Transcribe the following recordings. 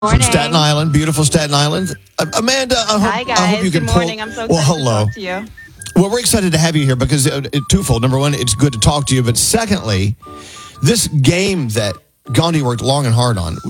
From Morning. Staten Island, beautiful Staten Island. Amanda, Hi, guys. I hope you can Good morning. pull. I'm so well, excited hello. to talk to you. Well, we're excited to have you here because twofold. Number one, it's good to talk to you, but secondly, this game that Gandhi worked long and hard on.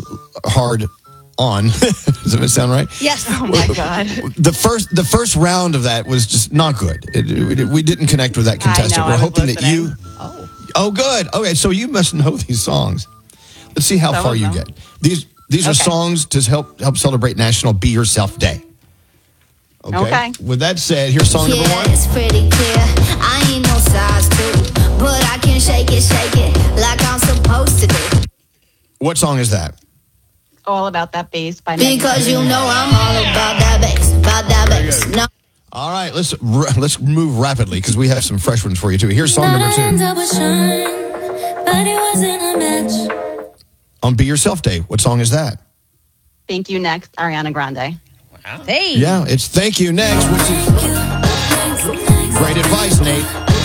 Does that sound right? Yes. Oh, my God. The first round of that was just not good. We didn't connect with that contestant. I know, We're I was hoping that listening. you. Oh, good. Okay, so you must know these songs. Let's see how Some far of you them. get. These are Okay. songs to help celebrate National Be Yourself Day. Okay. With that said, here's song number Yeah, one. it's pretty clear. I ain't no size two, but I can shake it like I'm supposed to do. What song is that? All About That Bass by Megan. Because you know I'm all about that bass, No. All right, let's move rapidly because we have some fresh ones for you too. Here's song number two. But it wasn't a match. On Be Yourself Day. What song is that? Thank You Next, Ariana Grande. Hey. Yeah, it's Thank You Next, which is great advice, Nate.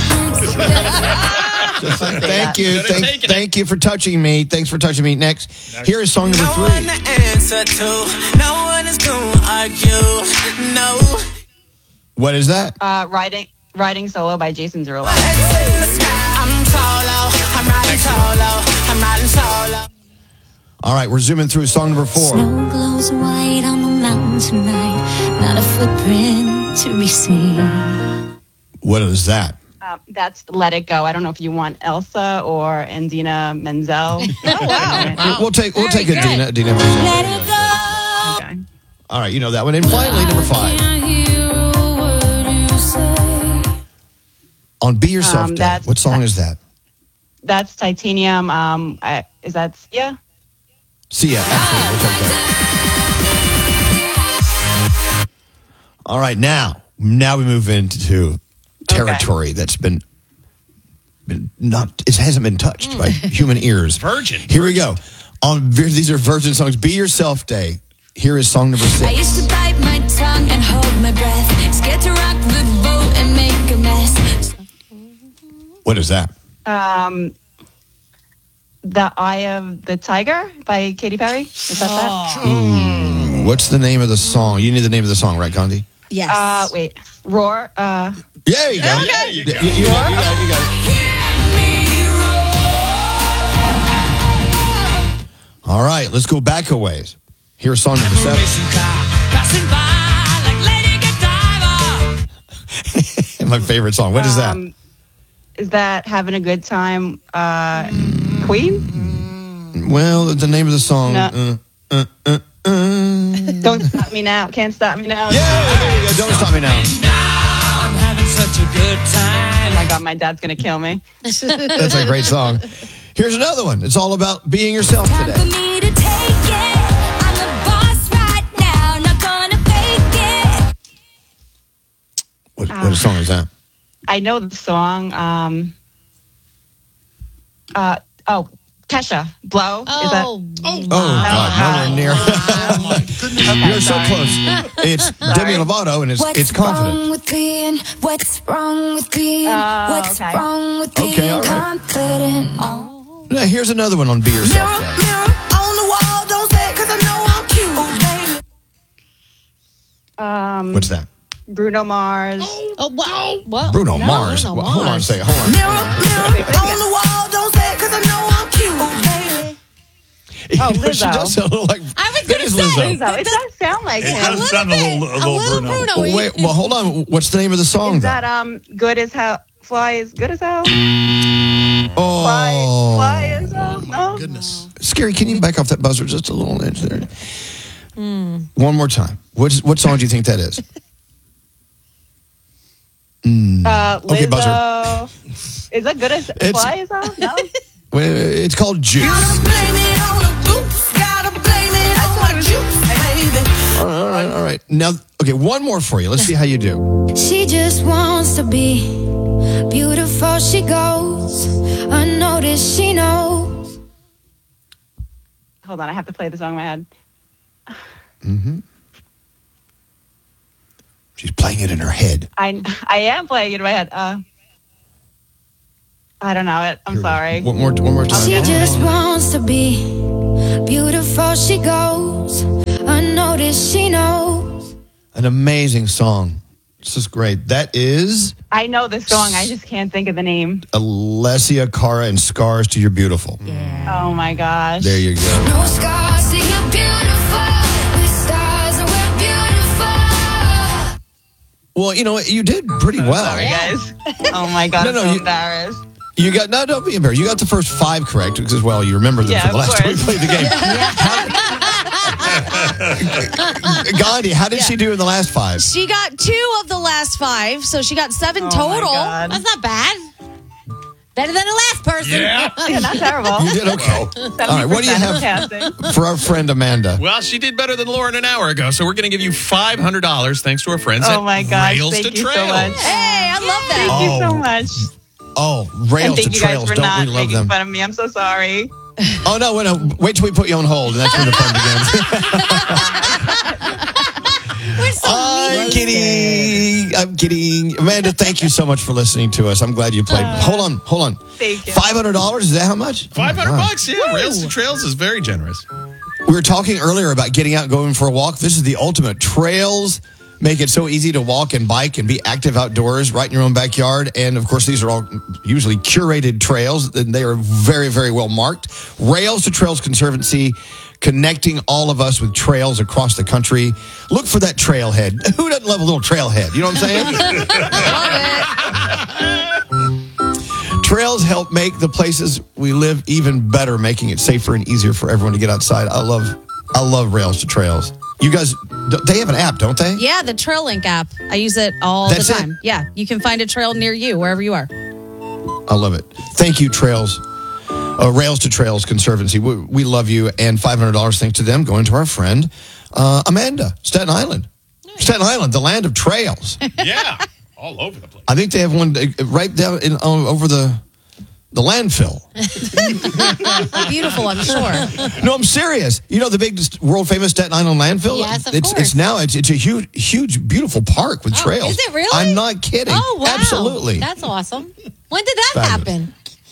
Thank you. Thank you for touching me. Thanks for touching me. Next. Here is song number No one three. to answer to. No one is gonna argue. No. What is that? Riding Solo by Jason Derulo. Heads in the sky. I'm solo. I'm riding solo. I'm riding solo. All right, we're zooming through song number four. Snow glows white on the mountain tonight. Not a footprint to be seen. What is that? That's Let It Go. I don't know if you want Elsa or Andina Menzel. Oh, wow. We'll take Very good. Adina. Let it go. Okay. All right, you know that one. And finally, number five. Can't hear a word you say. On Be Yourself Day. that's- What song is that? That's Titanium. Is that Sia? See ya. Absolutely. We'll take that. All right, now we move into territory that's been not. It hasn't been touched by human ears. Virgin. Here we go. These are virgin songs. Be Yourself Day. Here is song number I 6. used to bite my tongue and hold my breath. Scared to rock the boat and make a mess. What is that? The Eye of the Tiger by Katy Perry. Is that that? What's the name of the song? You need the name of the song, right, Gandhi? Yes. Wait. Roar. Yeah, you got it. You got it. You got it. All right, let's go back a ways. Here's song number 7. My favorite song. What is that? Is that Having a Good Time? Queen? Well, the name of the song. No. Don't Stop Me Now. Can't Stop Me Now. Yeah, there you go. Don't stop me now. I'm having such a good time. Oh my God, my dad's gonna kill me. That's a great song. Here's another one. It's all about being yourself Time for today. me to take it. I'm the boss right now, not gonna fake it. What song is that? I know the song. Kesha. Blow. Is that? Oh, God, nowhere near. You're so close. It's Demi Lovato, and it's confident. Wrong with being? What's wrong with being? What's okay. wrong with being Okay, all right. confident? Oh. Now, here's another one on Be Yourself Day. Mirror on the wall. Don't say it 'cause I know I'm cute. What's that? Bruno Mars. Oh, wow. What? Bruno No, Mars. Bruno Hold on a Mars. second. Hold on. Mirror on the wall. Don't say it 'cause I know I'm cute. Oh, She Lizzo. does sound a little like. I was It gonna is say. Lizzo. Lizzo. It does sound like It him. does sound a little Bruno. Wait, well, hold on. What's the name of the song, Is though? that Good as Hell? Fly is good as hell. Oh, Fly as hell. No. Goodness. Scary. Can you back off that buzzer just a little inch there? One more time. What song do you think that is? Lizzo. Okay, buzzer. Is that good as It's- Fly as hell? No. Well, it's called Juice. Blame it on the boots. Gotta blame it on my juice, baby. All right. Now, okay, one more for you. Let's see how you do. She just wants to be beautiful. She goes unnoticed. She knows. Hold on, I have to play the song in my head. She's playing it in her head. I am playing it in my head. I don't know it. I'm sorry. One more time. She just wants to be beautiful. She goes an amazing song. This is great. That is I know the song. I just can't think of the name. Alessia Cara and Scars to Your Beautiful. Oh my gosh. There you go. No scars, see you're beautiful. With stars, and we're beautiful. Well, you know what? You did pretty well. Sorry, guys. Oh my God, No, I'm no, so you- embarrassed. You got don't be embarrassed. You got the first 5 correct because well, you remember them Yeah, from the of last time we course. played the game. Gandhi, how did she do in the last 5? She got 2 of the last 5, so she got 7 Oh my total. God. That's not bad. Better than the last person. Yeah. Yeah, not terrible. You did okay. All right, what do you 70% have casting. for our friend Amanda? Well, she did better than Lauren an hour ago, so we're going to give you $500 thanks to our friends Oh at my gosh, Rails thank to you so Trails. much. Hey, I love Thank that. you so Oh. much. Oh, And Rails to thank you guys Trails. for Don't not we love making them? fun of me. I'm so sorry. Oh, no, wait till we put you on hold, and that's when the fun begins. We're so I'm kidding. Amanda, thank you so much for listening to us. I'm glad you played. Hold on. Thank you. $500, is that how much? $500, yeah. Rails to Trails is very generous. We were talking earlier about getting out and going for a walk. This is the ultimate. Trails make it so easy to walk and bike and be active outdoors right in your own backyard. And, of course, these are all usually curated trails, and they are very, very well marked. Rails to Trails Conservancy, connecting all of us with trails across the country. Look for that trailhead. Who doesn't love a little trailhead? You know what I'm saying? Trails help make the places we live even better, making it safer and easier for everyone to get outside. I love Rails to Trails. You guys, they have an app, don't they? Yeah, the TrailLink app. I use it all That's the it? time. Yeah, you can find a trail near you, wherever you are. I love it. Thank you, Rails to Trails Conservancy. We love you, and $500 thanks to them going to our friend Amanda, Staten Island. Staten Island, the land of trails. Yeah, all over the place. I think they have one right down over the landfill. Beautiful, I'm sure. No, I'm serious. You know the big world famous Staten Island landfill? Yes, of it's course. now it's a huge beautiful park with trails. Is it really? I'm not kidding. Oh, wow. Absolutely. That's awesome. When did that Fabulous. happen?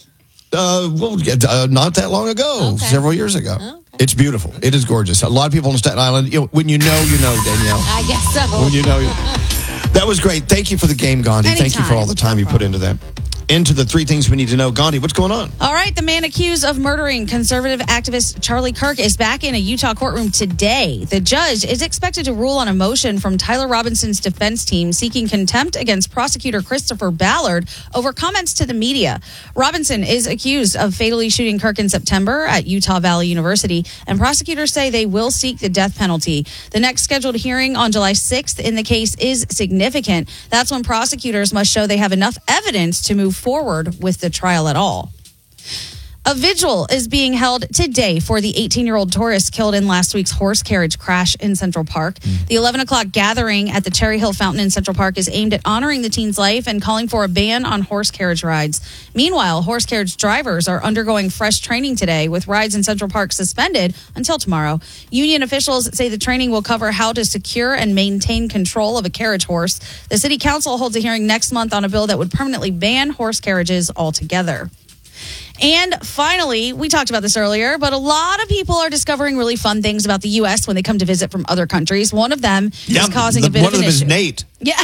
Not that long ago, Okay. several years ago. Okay. It's beautiful. It is gorgeous. A lot of people on Staten Island, when you know, Danielle. I guess so. When you know. That was great. Thank you for the game, Gandhi. Thank you for all the time you put into that. Into the 3 things we need to know. Gandhi, what's going on? All right, the man accused of murdering conservative activist Charlie Kirk is back in a Utah courtroom today. The judge is expected to rule on a motion from Tyler Robinson's defense team seeking contempt against prosecutor Christopher Ballard over comments to the media. Robinson is accused of fatally shooting Kirk in September at Utah Valley University, and prosecutors say they will seek the death penalty. The next scheduled hearing on July 6th in the case is significant. That's when prosecutors must show they have enough evidence to move forward with the trial at all. A vigil is being held today for the 18-year-old tourist killed in last week's horse carriage crash in Central Park. The 11 o'clock gathering at the Cherry Hill Fountain in Central Park is aimed at honoring the teen's life and calling for a ban on horse carriage rides. Meanwhile, horse carriage drivers are undergoing fresh training today, with rides in Central Park suspended until tomorrow. Union officials say the training will cover how to secure and maintain control of a carriage horse. The city council holds a hearing next month on a bill that would permanently ban horse carriages altogether. And finally, we talked about this earlier, but a lot of people are discovering really fun things about the U.S. when they come to visit from other countries. One of them is causing a bit one of of an them is issue. Nate. Yeah.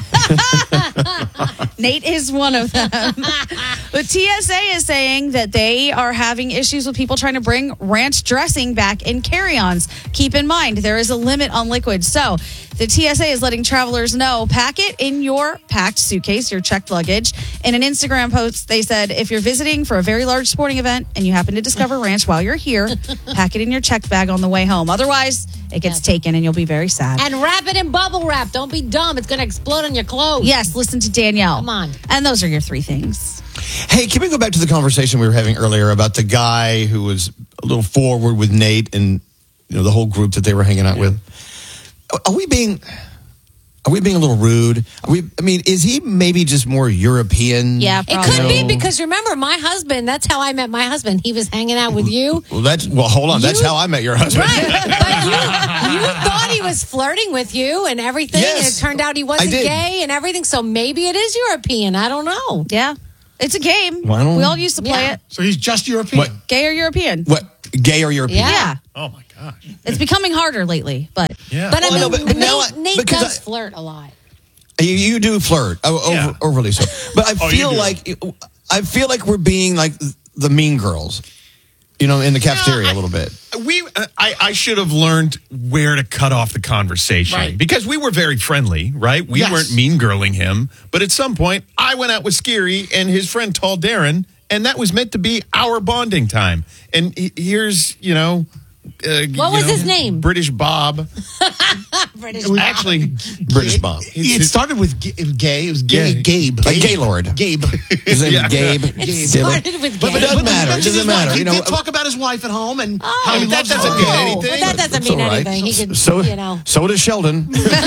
Nate is one of them. But TSA is saying that they are having issues with people trying to bring ranch dressing back in carry-ons. Keep in mind, there is a limit on liquid. So the TSA is letting travelers know, pack it in your packed suitcase, your checked luggage. In an Instagram post, they said, if you're visiting for a very large sporting event and you happen to discover ranch while you're here, pack it in your checked bag on the way home. Otherwise, it gets taken and you'll be very sad. And wrap it in bubble wrap. Don't be dumb. It's going to explode on your clothes. Yes, listen to Danielle. Come on. And those are your 3 things. Hey, can we go back to the conversation we were having earlier about the guy who was a little forward with Nate and the whole group that they were hanging out with? Are we being a little rude? Is he maybe just more European? Yeah, It could be because remember, my husband, that's how I met my husband. He was hanging out with you. Well, hold on. That's how I met your husband. Right. But you thought he was flirting with you and everything. Yes, and it turned out he I wasn't did. gay and everything. So maybe it is European. I don't know. Yeah. It's a game. Well, We all used to play Yeah. it. So he's just European. What? Gay or European? What? Gay or European? Yeah. Yeah. Oh, my God. It's becoming harder lately, but Yeah. But I Well, mean, no, but now Nate because does flirt a lot. You do flirt overly so, but I feel like we're being like the mean girls, in the cafeteria a little bit. I should have learned where to cut off the conversation Right. because we were very friendly, right? We weren't mean girling him, but at some point I went out with Scary and his friend Tall Darren, and that was meant to be our bonding time. And here's What was his name? British Bob. British. Actually, British Bob. It started with gay. It was gay. Yeah. Gabe. Like Gaylord. Gabe. His name Yeah. is Gabe. It started with But gay. it doesn't matter. It That's his doesn't wife. matter. He did talk about his wife at home and how he that loves doesn't her. mean anything. But that doesn't It's mean all right. anything. He could, So so does Sheldon.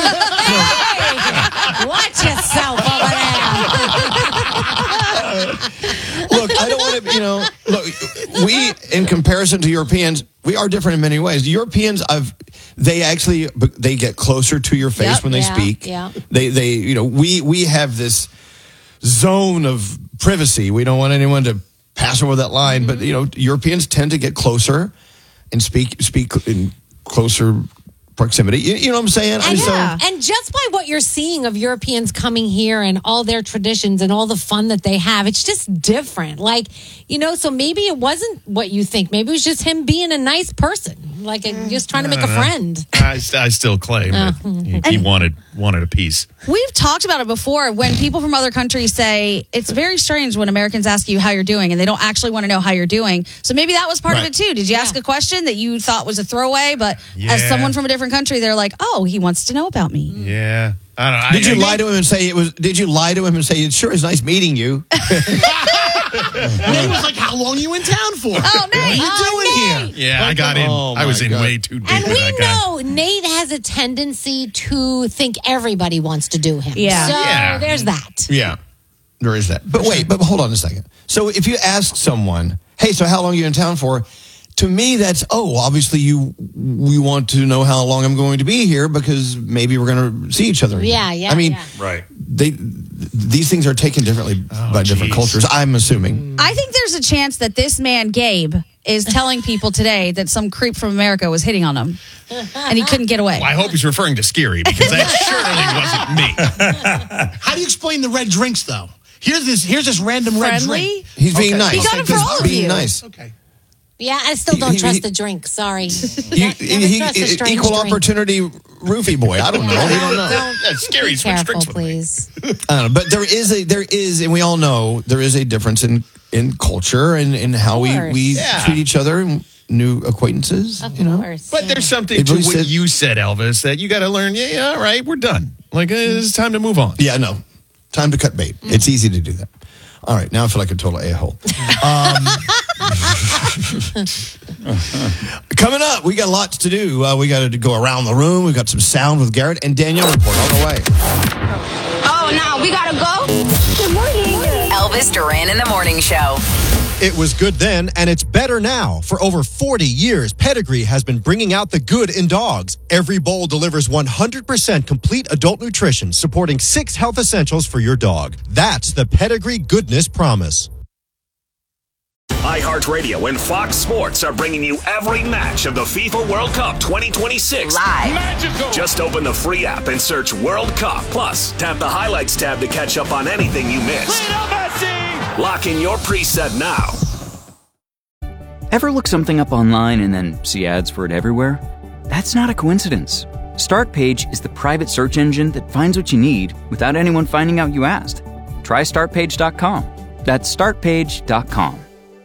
Hey, watch yourself over Look, I don't want to, look, we, in comparison to Europeans, we are different in many ways. Europeans, they get closer to your face Yep, when they yeah, speak. yeah. We have this zone of privacy. We don't want anyone to pass over that line. But, Europeans tend to get closer and speak in closer proximity. You know what I'm saying? And just by what you're seeing of Europeans coming here and all their traditions and all the fun that they have, it's just different. Like, so maybe it wasn't what you think. Maybe it was just him being a nice person, like just trying to make a friend. I still claim that he wanted a piece. we've talked about it before. When people from other countries say it's very strange when Americans ask you how you're doing and they don't actually want to know how you're doing. So maybe that was part of it too. Did you ask a question that you thought was a throwaway, but as someone from a different country, they're like, "Oh, he wants to know about me." Yeah. I don't know. Did you lie to him and say it was? Did you lie to him and say it sure is nice meeting you? Nate was like, "How long are you in town for? Oh, Nate. What are you doing here?" Yeah, I got in. Oh, I was my in God. way too deep. And with we that guy. know Nate has a tendency to think everybody wants to do him. Yeah. So Yeah. there's that. Yeah, there is that. But wait, but hold on a second. So if you ask someone, "Hey, so how long are you in town for?" To me, that's, obviously we want to know how long I'm going to be here because maybe we're going to see each other again. Yeah. I mean, yeah. Right. these things are taken differently by different geez. cultures, I'm assuming. I think there's a chance that this man, Gabe, is telling people today that some creep from America was hitting on him and he couldn't get away. Well, I hope he's referring to Scary because that surely wasn't me. How do you explain the red drinks, though? Here's this random red Friendly? drink. He's being nice. He got it for all of being you. nice. Okay. Yeah, I still don't He- trust he- the drink. Sorry. He, Never trust a strange equal drink. opportunity roofie boy. I don't know. We don't know. Yeah, Scary Be switched careful, drinks with me. please. I don't know. But there is, and we all know there is a difference in culture and in how we Yeah. treat each other and new acquaintances. Of you know, course. But there's something It to really what said- you said, Elvis, that you got to learn. Yeah, all right, we're done. Like, it's time to move on. yeah, no, time to cut bait. It's easy to do that. All right, now I feel like a total a-hole. Coming up, we got lots to do. We got to go around the room. We've got some sound with Garrett and Danielle report on the way. Oh, now we gotta go? Good morning. Elvis Duran in the Morning Show. It was good then, and it's better now. For over 40 years, Pedigree has been bringing out the good in dogs. Every bowl delivers 100% complete adult nutrition, supporting 6 health essentials for your dog. That's the Pedigree Goodness Promise. iHeartRadio and Fox Sports are bringing you every match of the FIFA World Cup 2026 Live. Magical. Just open the free app and search World Cup. Plus, tap the highlights tab to catch up on anything you missed. Lock in your preset now. Ever look something up online and then see ads for it everywhere? That's not a coincidence. StartPage is the private search engine that finds what you need without anyone finding out you asked. Try StartPage.com. That's StartPage.com.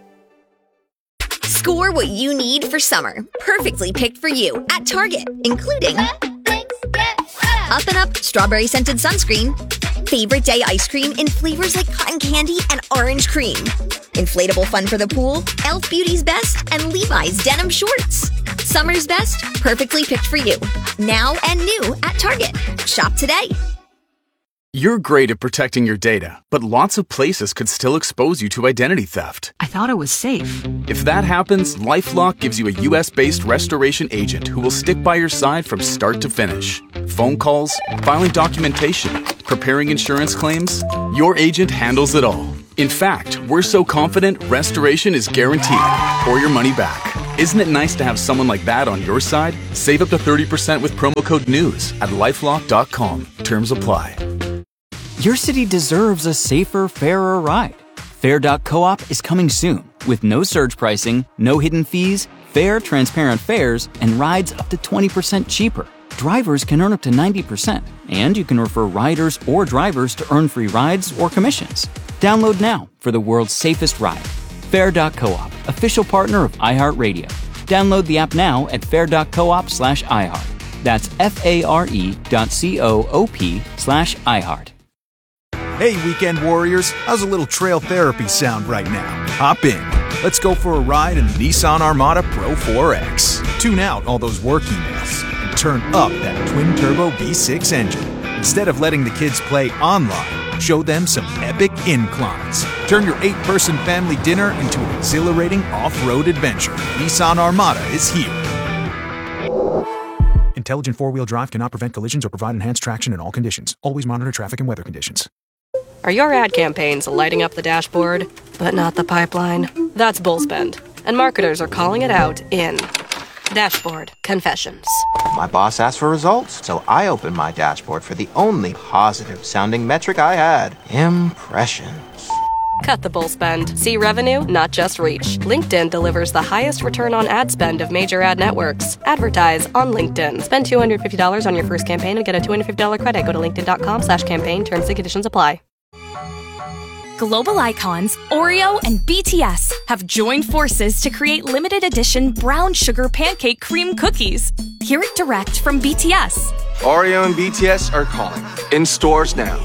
Score what you need for summer. Perfectly picked for you at Target, including Up and Up strawberry scented sunscreen, favorite day ice cream in flavors like cotton candy and orange cream, inflatable fun for the pool, Elf Beauty's Best, and Levi's denim shorts. Summer's best, perfectly picked for you. Now and new at Target. Shop today. You're great at protecting your data, but lots of places could still expose you to identity theft. I thought it was safe. If that happens, LifeLock gives you a U.S.-based restoration agent who will stick by your side from start to finish. Phone calls, filing documentation, preparing insurance claims, your agent handles it all. In fact, we're so confident restoration is guaranteed or your money back. Isn't it nice to have someone like that on your side? Save up to 30% with promo code NEWS at LifeLock.com. Terms apply. Your city deserves a safer, fairer ride. Fair.coop is coming soon with no surge pricing, no hidden fees, fair, transparent fares, and rides up to 20% cheaper. Drivers can earn up to 90%, and you can refer riders or drivers to earn free rides or commissions. Download now for the world's safest ride. Fair.coop, official partner of iHeartRadio. Download the app now at fair.coop/iHeart. That's FARE.coop/iHeart. Hey, weekend warriors, how's a little trail therapy sound right now? Hop in. Let's go for a ride in the Nissan Armada Pro 4X. Tune out all those work emails and turn up that twin-turbo V6 engine. Instead of letting the kids play online, show them some epic inclines. Turn your 8-person family dinner into an exhilarating off-road adventure. Nissan Armada is here. Intelligent four-wheel drive cannot prevent collisions or provide enhanced traction in all conditions. Always monitor traffic and weather conditions. Are your ad campaigns lighting up the dashboard, but not the pipeline? That's Bullspend, and marketers are calling it out in Dashboard Confessions. My boss asked for results, so I opened my dashboard for the only positive-sounding metric I had: impressions. Cut the bull spend. See revenue, not just reach. LinkedIn delivers the highest return on ad spend of major ad networks. Advertise on LinkedIn. Spend $250 on your first campaign and get a $250 credit. Go to linkedin.com/campaign. Terms and conditions apply. Global icons Oreo and BTS have joined forces to create limited edition brown sugar pancake cream cookies. Hear it direct from BTS. Oreo and BTS are calling. In stores now.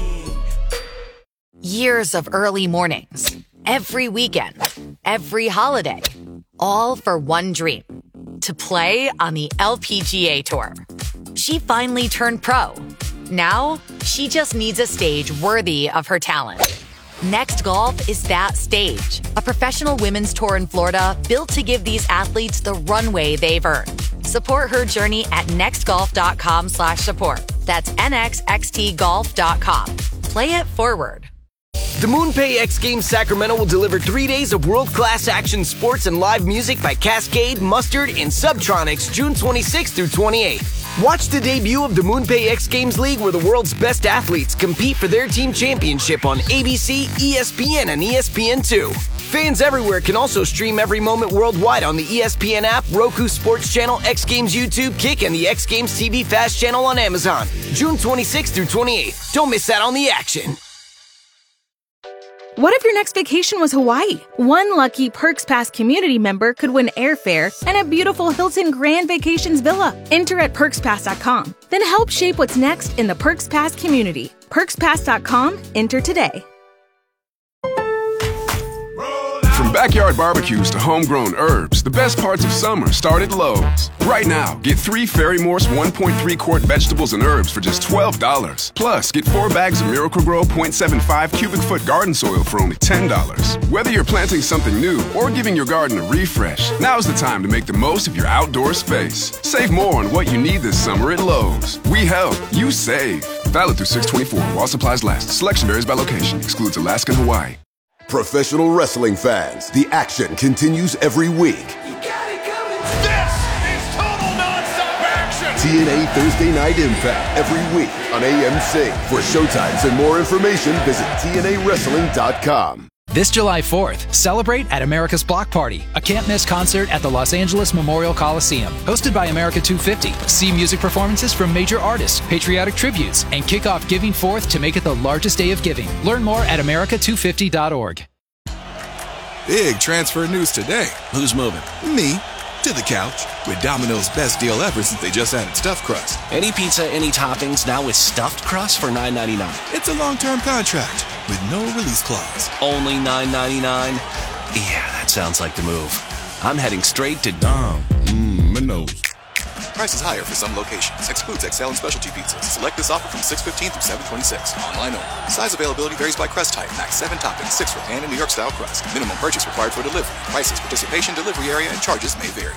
Years of early mornings, every weekend, every holiday, all for one dream: to play on the LPGA Tour. She finally turned pro. Now, she just needs a stage worthy of her talent. Next Golf is that stage. A professional women's tour in Florida built to give these athletes the runway they've earned. Support her journey at nextgolf.com/support. That's nxxtgolf.com. Play it forward. The MoonPay X Games Sacramento will deliver 3 days of world-class action sports and live music by Cascade, Mustard, and Subtronics June 26th through 28th. Watch the debut of the MoonPay X Games League, where the world's best athletes compete for their team championship on ABC, ESPN, and ESPN2. Fans everywhere can also stream every moment worldwide on the ESPN app, Roku Sports Channel, X Games YouTube, Kick, and the X Games TV Fast Channel on Amazon. June 26th through 28th. Don't miss out on the action. What if your next vacation was Hawaii? One lucky Perks Pass community member could win airfare and a beautiful Hilton Grand Vacations villa. Enter at PerksPass.com. Then help shape what's next in the Perks Pass community. PerksPass.com. Enter today. From backyard barbecues to homegrown herbs, the best parts of summer start at Lowe's. Right now, get 3 Fairy Morse 1.3 quart vegetables and herbs for just $12. Plus, get 4 bags of Miracle-Gro 0.75 cubic foot garden soil for only $10. Whether you're planting something new or giving your garden a refresh, now's the time to make the most of your outdoor space. Save more on what you need this summer at Lowe's. We help, you save. Valid through 6/24 while supplies last. Selection varies by location. Excludes Alaska and Hawaii. Professional wrestling fans, the action continues every week. This is total nonstop action. TNA Thursday Night Impact every week on AMC. For showtimes and more information, visit TNAWrestling.com. This July 4th, celebrate at America's Block Party, a can't-miss concert at the Los Angeles Memorial Coliseum. Hosted by America 250. See music performances from major artists, patriotic tributes, and kick off Giving Forth to make it the largest day of giving. Learn more at america250.org. Big transfer news today. Who's moving? Me. To the couch. With Domino's best deal ever since they just added stuffed crust. Any pizza, any toppings, now with stuffed crust for $9.99. It's a long-term contract with no release clause. Only $9.99? Yeah, that sounds like the move. I'm heading straight to Dom. Minos. Prices higher for some locations. Excludes XL and specialty pizzas. Select this offer from 6/15 through 7/26. Online only. Size availability varies by crust type. Max 7 toppings, 6 for pan and New York style crust. Minimum purchase required for delivery. Prices, participation, delivery area, and charges may vary.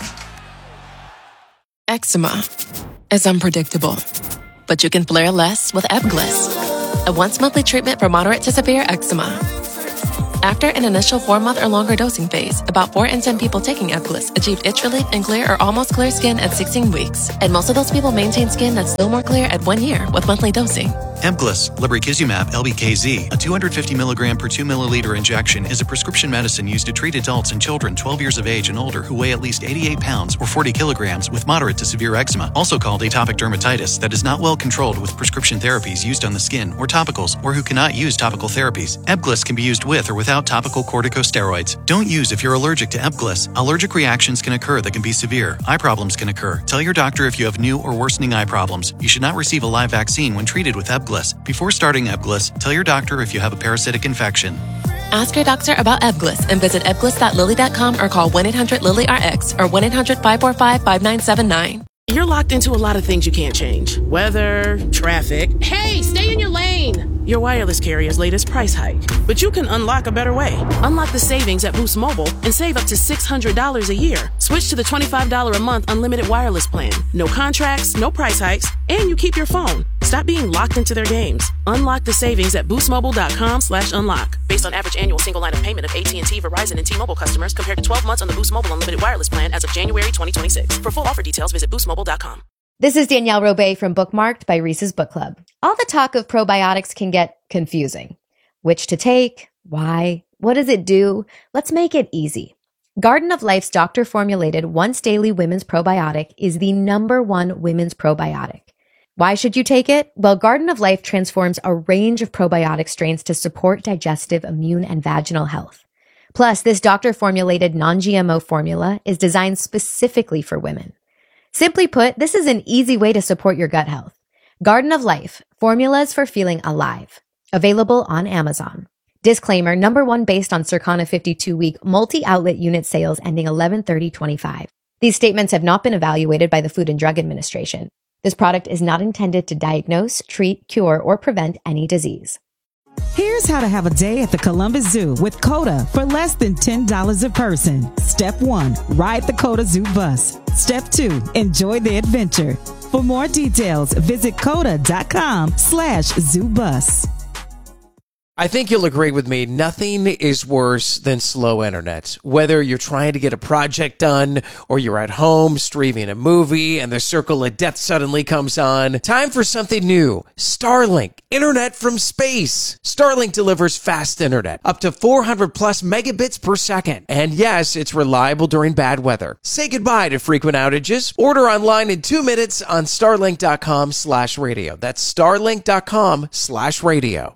Eczema is unpredictable, but you can flare less with Ebglyss, a once-monthly treatment for moderate to severe eczema. After an initial 4-month or longer dosing phase, about 4 in 10 people taking Ebglyss achieved itch relief and clear or almost clear skin at 16 weeks. And most of those people maintain skin that's still more clear at 1 year with monthly dosing. Ebglyss, lebrikizumab LBKZ, a 250 milligram per 2 milliliter injection, is a prescription medicine used to treat adults and children 12 years of age and older who weigh at least 88 pounds or 40 kilograms with moderate to severe eczema, also called atopic dermatitis, that is not well controlled with prescription therapies used on the skin or topicals, or who cannot use topical therapies. Ebglyss can be used with or without topical corticosteroids. Don't use if you're allergic to Ebglyss. Allergic reactions can occur that can be severe. Eye problems can occur. Tell your doctor if you have new or worsening eye problems. You should not receive a live vaccine when treated with Ebglyss. Before starting Ebglyss, tell your doctor if you have a parasitic infection. Ask your doctor about Ebglyss and visit ebglyss.lilly.com or call 1-800-LILY-RX or 1-800-545-5979. You're locked into a lot of things you can't change. Weather, traffic. Hey, stay in your lane! Your wireless carrier's latest price hike. But you can unlock a better way. Unlock the savings at Boost Mobile and save up to $600 a year. Switch to the $25 a month unlimited wireless plan. No contracts, no price hikes, and you keep your phone. Stop being locked into their games. Unlock the savings at boostmobile.com/unlock. Based on average annual single line of payment of AT&T, Verizon, and T-Mobile customers compared to 12 months on the Boost Mobile unlimited wireless plan as of January 2026. For full offer details, visit boostmobile.com. This is Danielle Robay from Bookmarked by Reese's Book Club. All the talk of probiotics can get confusing. Which to take? Why? What does it do? Let's make it easy. Garden of Life's doctor-formulated once-daily women's probiotic is the #1 women's probiotic. Why should you take it? Well, Garden of Life transforms a range of probiotic strains to support digestive, immune, and vaginal health. Plus, this doctor-formulated non-GMO formula is designed specifically for women. Simply put, this is an easy way to support your gut health. Garden of Life, formulas for feeling alive. Available on Amazon. Disclaimer, #1 based on Circana 52-week multi-outlet unit sales ending 11/30/25. These statements have not been evaluated by the Food and Drug Administration. This product is not intended to diagnose, treat, cure, or prevent any disease. Here's how to have a day at the Columbus Zoo with CODA for less than $10 a person. Step 1, ride the CODA Zoo bus. Step 2, enjoy the adventure. For more details, visit coda.com/zoobus. I think you'll agree with me, nothing is worse than slow internet. Whether you're trying to get a project done or you're at home streaming a movie and the circle of death suddenly comes on, time for something new. Starlink, internet from space. Starlink delivers fast internet, up to 400 plus megabits per second. And yes, it's reliable during bad weather. Say goodbye to frequent outages. Order online in 2 minutes on starlink.com/radio. That's starlink.com/radio.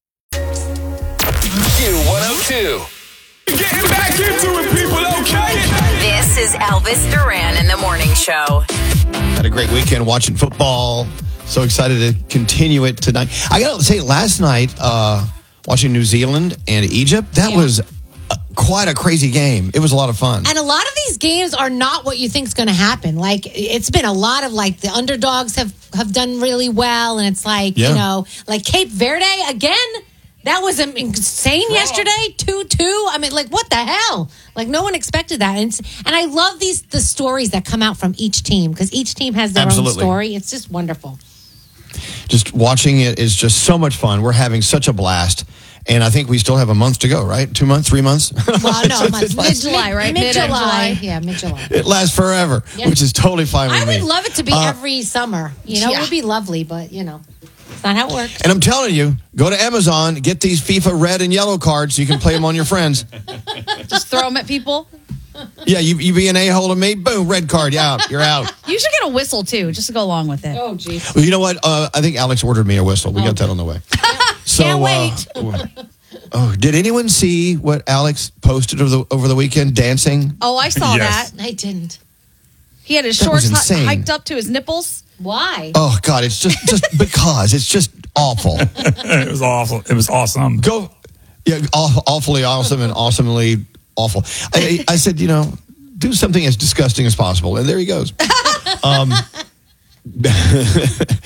Q102. Getting back into it, people, okay? This is Elvis Duran in the Morning Show. Had a great weekend watching football. So excited to continue it tonight. I got to say, last night, watching New Zealand and Egypt, that was quite a crazy game. It was a lot of fun. And a lot of these games are not what you think is going to happen. Like, it's been a lot of, like, the underdogs have done really well. And it's like, you know, like Cape Verde again. That was insane yesterday, 2-2. I mean, like, what the hell? Like, no one expected that. And I love the stories that come out from each team, because each team has their own story. It's just wonderful. Just watching it is just so much fun. We're having such a blast. And I think we still have a month to go, right? 2 months, 3 months? Well, no, mid-July, right? Mid-July. Yeah, mid-July. It lasts forever, which is totally fine with me. I would love it to be every summer. You know, it would be lovely, but, you know. It's not how it works. And I'm telling you, go to Amazon, get these FIFA red and yellow cards so you can play them on your friends. Just throw them at people? Yeah, you be an a-hole to me, boom, red card, you're out. You should get a whistle, too, just to go along with it. Oh, geez. Well, you know what? I think Alex ordered me a whistle. We got that on the way. So, can't wait. Did anyone see what Alex posted over the weekend, dancing? Oh, I saw that. I didn't. He had his shorts hiked up to his nipples. Why? Oh, God, it's just because. It's just awful. It was awful. It was awesome. Awfully awesome and awesomely awful. I said, you know, do something as disgusting as possible. And there he goes.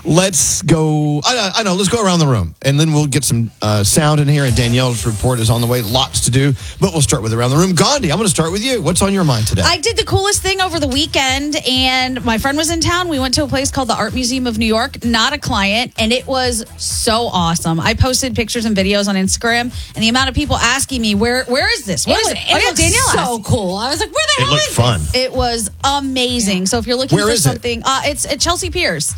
Let's go. I know. Let's go around the room, and then we'll get some sound in here. And Danielle's report is on the way. Lots to do, but we'll start with around the room. Gandhi, I'm going to start with you. What's on your mind today? I did the coolest thing over the weekend, and my friend was in town. We went to a place called the Art Museum of New York. Not a client, and it was so awesome. I posted pictures and videos on Instagram, and the amount of people asking me, "Where is this? What is it?" It looked so cool. I was like, "Where the hell is fun. this?" It was amazing. So if you're looking for something, it's at Chelsea Piers.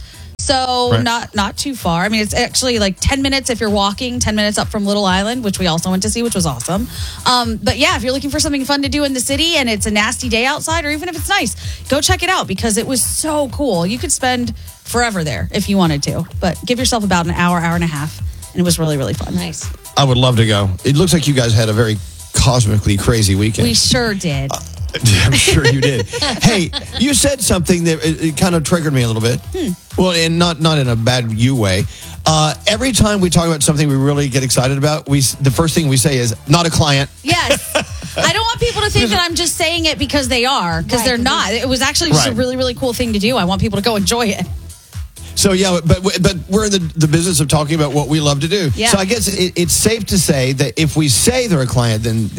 So not too far. I mean, it's actually like 10 minutes if you're walking, 10 minutes up from Little Island, which we also went to see, which was awesome. But yeah, if you're looking for something fun to do in the city and it's a nasty day outside, or even if it's nice, go check it out because it was so cool. You could spend forever there if you wanted to, but give yourself about an hour, hour and a half. And it was really, really fun. Nice. I would love to go. It looks like you guys had a very cosmically crazy weekend. We sure did. I'm sure you did. Hey, you said something that it kind of triggered me a little bit. Well, and not in a bad you way. Every time we talk about something we really get excited about, the first thing we say is, not a client. Yes. I don't want people to think that I'm just saying it because they are, because they're not. It was actually just a really, really cool thing to do. I want people to go enjoy it. So, yeah, but we're in the business of talking about what we love to do. Yeah. So I guess it's safe to say that if we say they're a client, then,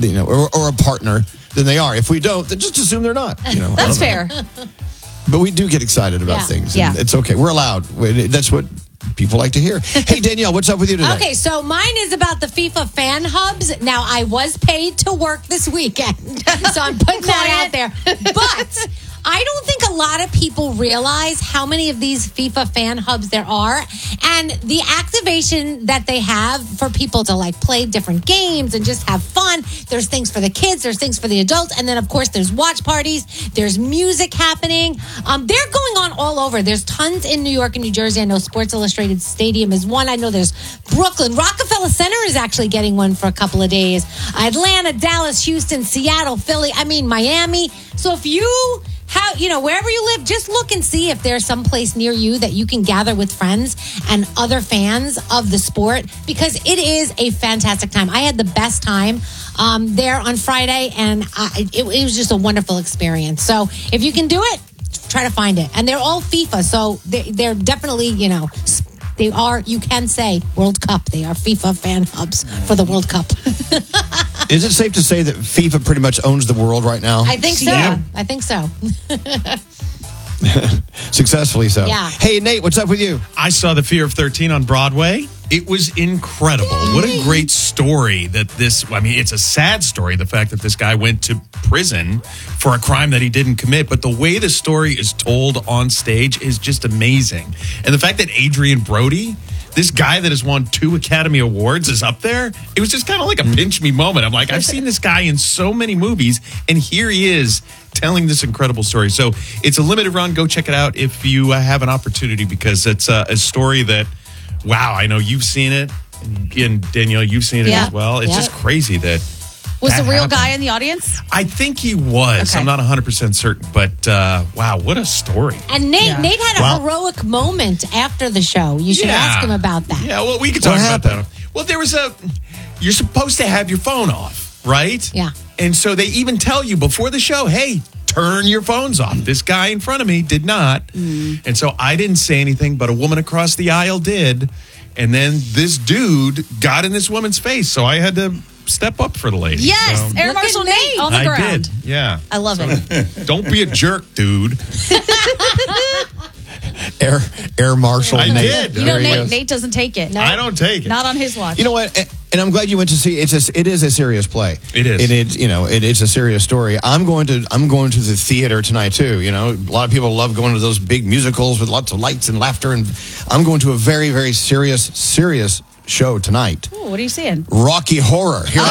or a partner, then they are. If we don't, then just assume they're not. That's fair. But we do get excited about things. Yeah. It's okay. We're allowed. That's what people like to hear. Hey, Danielle, what's up with you today? Okay, so mine is about the FIFA fan hubs. Now, I was paid to work this weekend, so I'm putting that out there. But I don't think a lot of people realize how many of these FIFA fan hubs there are, and the activation that they have for people to like play different games and just have fun. There's things for the kids, there's things for the adults, and then of course there's watch parties, there's music happening. They're going on all over. There's tons in New York and New Jersey. I know Sports Illustrated Stadium is one. I know there's Brooklyn. Rockefeller Center is actually getting one for a couple of days. Atlanta, Dallas, Houston, Seattle, Philly, Miami. So if you wherever you live, just look and see if there's some place near you that you can gather with friends and other fans of the sport, because it is a fantastic time. I had the best time there on Friday, and it was just a wonderful experience. So if you can do it, try to find it. And they're all FIFA, so they're definitely, they are, you can say, World Cup. They are FIFA fan hubs for the World Cup. Is it safe to say that FIFA pretty much owns the world right now? I think so. Yeah. I think so. Successfully so. Yeah. Hey, Nate, what's up with you? I saw The Fear of 13 on Broadway. It was incredible. What a great story it's a sad story, the fact that this guy went to prison for a crime that he didn't commit. But the way the story is told on stage is just amazing. And the fact that Adrian Brody, this guy that has won 2 Academy Awards, is up there, it was just kind of like a pinch me moment. I'm like, I've seen this guy in so many movies, and here he is telling this incredible story. So it's a limited run. Go check it out if you have an opportunity, because it's a story that, wow, I know you've seen it. And Danielle, you've seen it as well. It's just crazy that Was the real happened. guy in the audience? I think he was. Okay. I'm not 100% certain, but wow, what a story. And Nate had a heroic moment after the show. You should ask him about that. Yeah, well, we could talk about that. Well, you're supposed to have your phone off, right? Yeah. And so they even tell you before the show, hey, turn your phones off. This guy in front of me did not. And so I didn't say anything, but a woman across the aisle did. And then this dude got in this woman's face. So I had to step up for the lady. Yes, So, Air Marshal Nate on the ground. I did, yeah. I love it. Don't be a jerk, dude. Air Marshal I Nate. did. Nate doesn't take it. I don't take it. Not on his watch. You know what? And I'm glad you went to see. It is a serious play. It is. And it's a serious story. I'm going to the theater tonight too. A lot of people love going to those big musicals with lots of lights and laughter, and I'm going to a very, very serious show tonight. Ooh, what are you seeing? Rocky Horror. Here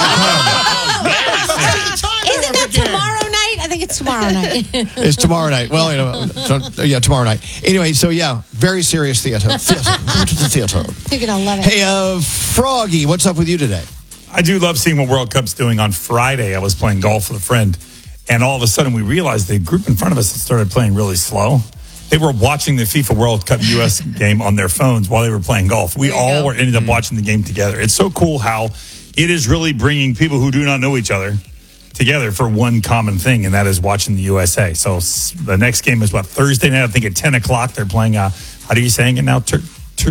Isn't that tomorrow night? I think it's tomorrow night. It's tomorrow night. Well, tomorrow night. Anyway, so yeah, very serious theater. Go to the theater. You're going to love it. Hey, Froggy, what's up with you today? I do love seeing what World Cup's doing. On Friday, I was playing golf with a friend, and all of a sudden we realized the group in front of us had started playing really slow. They were watching the FIFA World Cup U.S. game on their phones while they were playing golf. We all ended up watching the game together. It's so cool how it is really bringing people who do not know each other together for one common thing, and that is watching the USA. So the next game is Thursday night, I think at 10 o'clock. They're playing How are you saying it now? Turkey.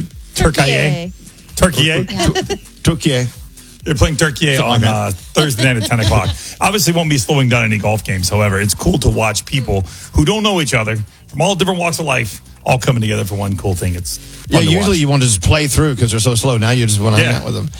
They're playing Turkey on Thursday night at 10 o'clock. Obviously, won't be slowing down any golf games. However, it's cool to watch people who don't know each other from all different walks of life all coming together for one cool thing. It's fun to usually watch. you want to just play through because they're so slow. Now you just want to hang out with them.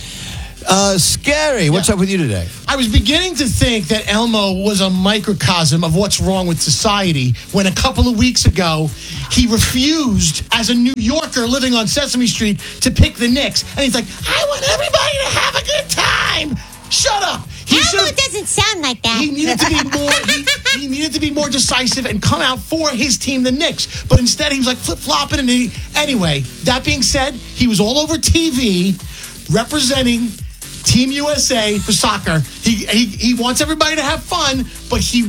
Scary. What's up with you today? I was beginning to think that Elmo was a microcosm of what's wrong with society when a couple of weeks ago he refused, as a New Yorker living on Sesame Street, to pick the Knicks. And he's like, I want everybody to have a good time. Shut up. Elmo doesn't sound like that. He needed to be more. He needed to be more decisive and come out for his team, the Knicks. But instead, he was like flip flopping. And anyway, that being said, he was all over TV representing Team USA for soccer. He wants everybody to have fun, but he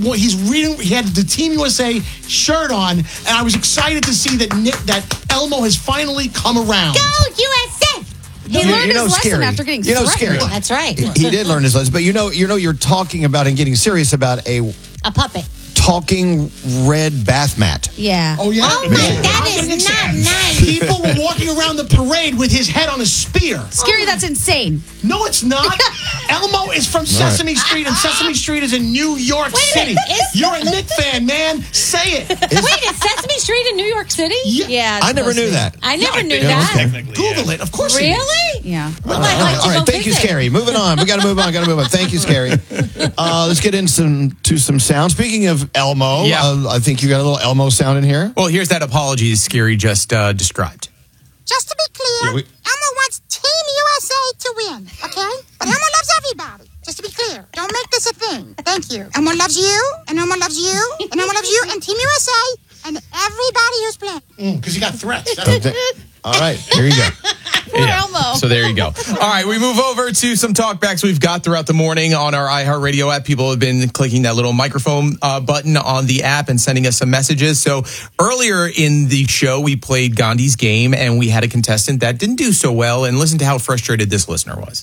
had the Team USA shirt on, and I was excited to see that Elmo has finally come around. Go USA! He learned his lesson after getting threatened. Scary. That's right. He did learn his lesson, but you're talking about and getting serious about a puppet. Talking red bath mat. Yeah. Oh, yeah? Oh, that is not nice. People were walking around the parade with his head on a spear. Scary, that's insane. No, it's not. Elmo is from Sesame Street, and Sesame Street is in New York City. You're a Nick fan, man. Say it. Wait, is Sesame Street in New York City? Yeah. I never knew that. I never knew that. Google it. Of course it is. Really? Yeah. All right, thank you, Scary. Moving on. We got to move on. Thank you, Scary. Let's get into some sound. Speaking of Elmo, I think you got a little Elmo sound in here. Well, here's that apology Scary just described. Just to be clear, Elmo wants Team USA to win, okay? But Elmo loves everybody. Just to be clear, don't make this a thing. Thank you. Elmo loves you, and Elmo loves you, and Elmo loves you, and Team USA, and everybody who's playing. Because he got threats. All right, here you go. Poor Elmo. So there you go. All right, we move over to some talkbacks we've got throughout the morning on our iHeartRadio app. People have been clicking that little microphone button on the app and sending us some messages. So earlier in the show, we played Gandhi's game, and we had a contestant that didn't do so well. And listen to how frustrated this listener was.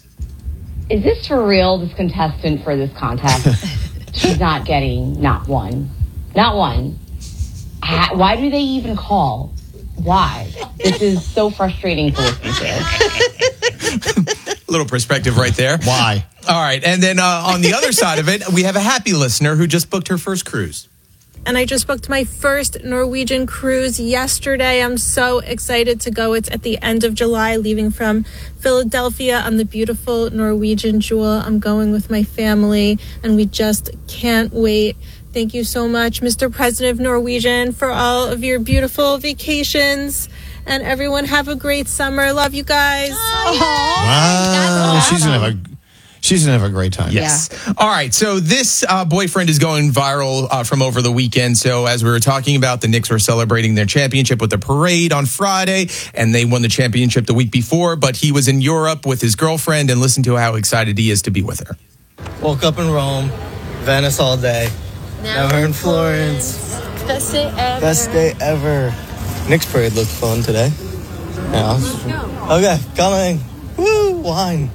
Is this for real, this contestant for this contest? She's not getting not one. Why do they even call? Why? This is so frustrating to listen to. A little perspective right there. Why? All right. And then on the other side of it, we have a happy listener who just booked her first cruise. And I just booked my first Norwegian cruise yesterday. I'm so excited to go. It's at the end of July, leaving from Philadelphia on the beautiful Norwegian Jewel. I'm going with my family, and we just can't wait. Thank you so much, Mr. President of Norwegian, for all of your beautiful vacations. And everyone have a great summer. Love you guys. Wow. She's gonna have a great time. Yes. Yeah. All right. So this boyfriend is going viral from over the weekend. So as we were talking about, the Knicks were celebrating their championship with a parade on Friday, and they won the championship the week before. But he was in Europe with his girlfriend, and listen to how excited he is to be with her. Woke up in Rome, Venice all day. Now we're in Florence. Best day ever. Best day ever. Knicks parade looked fun today. Yeah. Okay, coming. Woo, wine.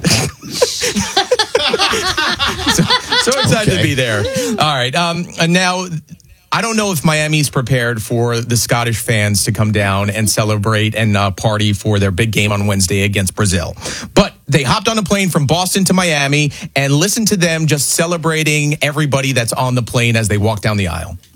So excited to be there. All right. And now, I don't know if Miami's prepared for the Scottish fans to come down and celebrate and party for their big game on Wednesday against Brazil. But they hopped on a plane from Boston to Miami, and listen to them just celebrating everybody that's on the plane as they walk down the aisle.